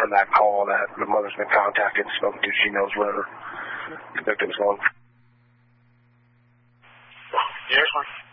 from that call that the mother's been contacted and spoken to. She knows where the victim's going. Yes, sir.